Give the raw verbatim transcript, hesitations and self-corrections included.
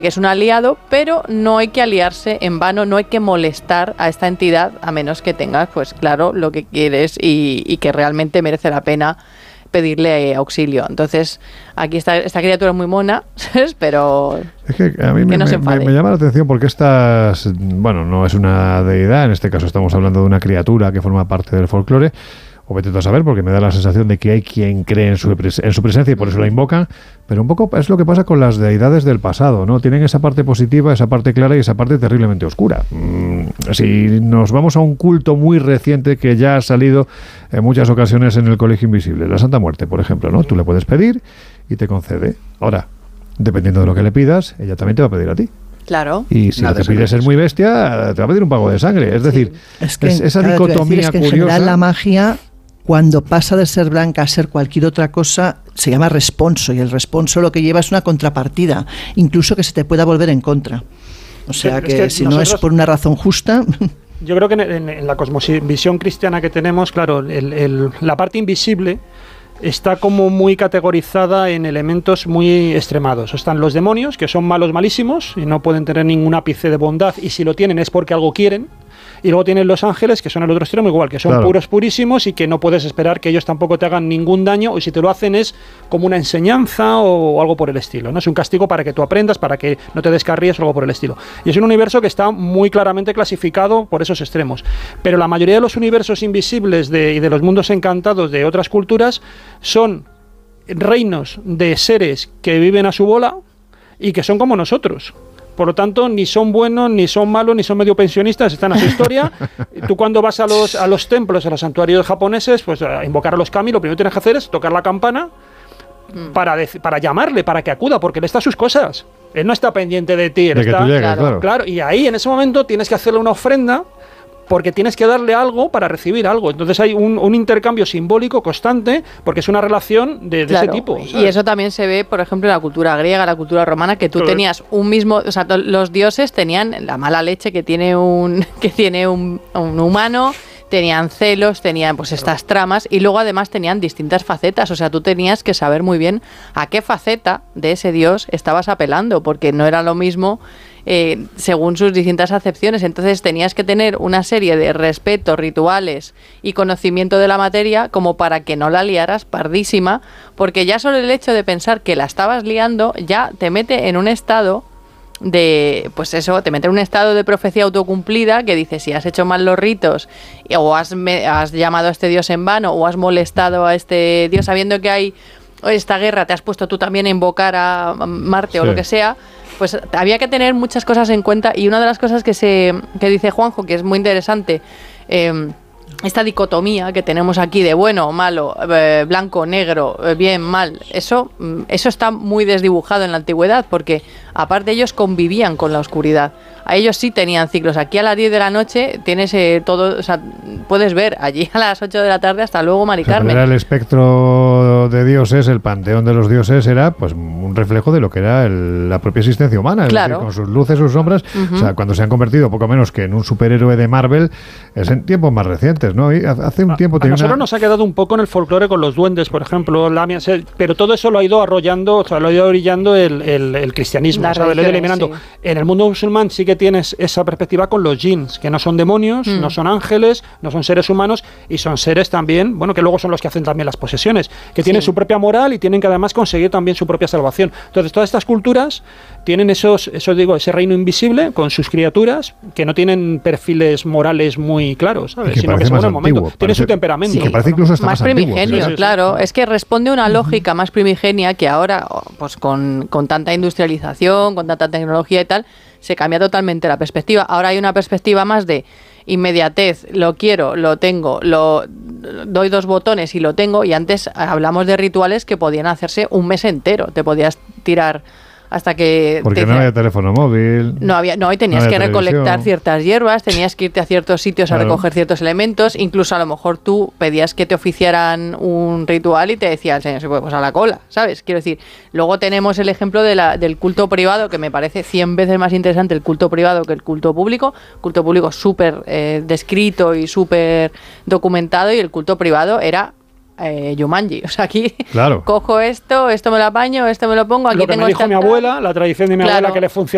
que es un aliado, pero no hay que aliarse en vano, no hay que molestar a esta entidad, a menos que tengas, pues claro, lo que quieres y, y que realmente merece la pena pedirle auxilio. Entonces, aquí está esta criatura es muy mona, ¿sabes? Pero es que a mí me, no me, me, me llama la atención porque estas, bueno, no es una deidad, en este caso estamos hablando de una criatura que forma parte del folclore, o vete tú a saber, porque me da la sensación de que hay quien cree en su, en su presencia y por eso la invocan, pero un poco es lo que pasa con las deidades del pasado, ¿no? Tienen esa parte positiva, esa parte clara y esa parte terriblemente oscura. Mm, si nos vamos a un culto muy reciente que ya ha salido en muchas ocasiones en el Colegio Invisible, la Santa Muerte, por ejemplo, ¿no? Tú le puedes pedir y te concede. Ahora, dependiendo de lo que le pidas, ella también te va a pedir a ti. Claro. Y si lo que pides es muy bestia, te va a pedir un pago de sangre. Es decir, sí. es que, es, esa claro, dicotomía decir, es que en curiosa. general la magia, cuando pasa de ser blanca a ser cualquier otra cosa, se llama responso, y el responso lo que lleva es una contrapartida, incluso que se te pueda volver en contra. O sea, sí, que, que si no es por una razón justa... Yo creo que en, en, en la cosmovisión cristiana que tenemos, claro, el, el, la parte invisible está como muy categorizada en elementos muy extremados. Están los demonios, que son malos malísimos y no pueden tener ningún ápice de bondad, y si lo tienen es porque algo quieren. Y luego tienen los ángeles, que son el otro extremo igual, que son claro. puros, purísimos, y que no puedes esperar que ellos tampoco te hagan ningún daño, y si te lo hacen es como una enseñanza o, o algo por el estilo, ¿no? Es un castigo para que tú aprendas, para que no te descarríes o algo por el estilo. Y es un universo que está muy claramente clasificado por esos extremos. Pero la mayoría de los universos invisibles de, y de los mundos encantados de otras culturas son reinos de seres que viven a su bola y que son como nosotros. Por lo tanto, ni son buenos, ni son malos, ni son medio pensionistas, están a su historia. Tú cuando vas a los, a los templos, a los santuarios japoneses, pues a invocar a los kami, lo primero que tienes que hacer es tocar la campana mm. para, para llamarle, para que acuda, porque él está a sus cosas. Él no está pendiente de ti. Él de está, que tú llegues, claro, claro. claro. Y ahí, en ese momento, tienes que hacerle una ofrenda, porque tienes que darle algo para recibir algo. Entonces hay un, un intercambio simbólico constante, porque es una relación de, de claro, ese tipo, ¿sabes? Y eso también se ve, por ejemplo, en la cultura griega, la cultura romana, que tú claro. tenías un mismo... O sea, los dioses tenían la mala leche que tiene un, que tiene un, un humano, tenían celos, tenían pues estas tramas, y luego además tenían distintas facetas. O sea, tú tenías que saber muy bien a qué faceta de ese dios estabas apelando, porque no era lo mismo... Eh, según sus distintas acepciones. Entonces tenías que tener una serie de respetos, rituales y conocimiento de la materia como para que no la liaras pardísima, porque ya solo el hecho de pensar que la estabas liando ya te mete en un estado de, pues eso, te mete en un estado de profecía autocumplida que dice, si has hecho mal los ritos o has, me, has llamado a este dios en vano o has molestado a este dios sabiendo que hay esta guerra, te has puesto tú también a invocar a Marte sí. o lo que sea, pues había que tener muchas cosas en cuenta. Y una de las cosas que se que dice Juanjo, que es muy interesante, eh, esta dicotomía que tenemos aquí de bueno, malo, eh, blanco, negro, eh, bien, mal, eso, eso está muy desdibujado en la antigüedad, porque aparte ellos convivían con la oscuridad. A ellos sí tenían ciclos. Aquí a las diez de la noche tienes eh, todo, o sea, puedes ver allí a las ocho de la tarde, hasta luego, Mari Carmen. Era el espectro de dioses, el panteón de los dioses era pues un reflejo de lo que era el, la propia existencia humana, claro. es decir, con sus luces, sus sombras. Uh-huh. O sea, cuando se han convertido poco menos que en un superhéroe de Marvel, es en tiempos más recientes, ¿no? Y hace un tiempo a, tenía a nosotros una... nos ha quedado un poco en el folclore con los duendes, por ejemplo, Lamia, pero todo eso lo ha ido arrollando, o sea, lo ha ido orillando el, el, el cristianismo, o sea, lo ha ido eliminando. Sí. En el mundo musulmán sí que tienes esa perspectiva con los jinns, que no son demonios, mm. no son ángeles, no son seres humanos, y son seres también, bueno, que luego son los que hacen también las posesiones, que tienen sí. su propia moral y tienen que además conseguir también su propia salvación. Entonces, todas estas culturas tienen esos, eso digo, ese reino invisible con sus criaturas que no tienen perfiles morales muy claros, ¿sabes? Que sino que según el momento parece, tiene su temperamento. Sí, que parece incluso hasta más, más primigenio, antiguo, sí, claro. Sí, sí. Es que responde a una lógica uh-huh. más primigenia que ahora, pues con, con tanta industrialización, con tanta tecnología y tal, se cambia totalmente la perspectiva. Ahora hay una perspectiva más de inmediatez, lo quiero, lo tengo, lo doy dos botones y lo tengo, y antes hablamos de rituales que podían hacerse un mes entero, te podías tirar hasta que... Porque te, no había teléfono móvil. No había, no, y tenías no que televisión. recolectar ciertas hierbas, tenías que irte a ciertos sitios claro. a recoger ciertos elementos, incluso a lo mejor tú pedías que te oficiaran un ritual y te decía el señor, pues a la cola, ¿sabes? Quiero decir, luego tenemos el ejemplo de la, del culto privado, que me parece cien veces más interesante el culto privado que el culto público. Culto público súper eh, descrito y súper documentado, y el culto privado era... Eh, Jumanji, o sea, aquí claro. cojo esto, esto me lo apaño, esto me lo pongo, aquí lo que tengo me dijo esta... mi abuela, la tradición de mi claro. abuela que le funciona.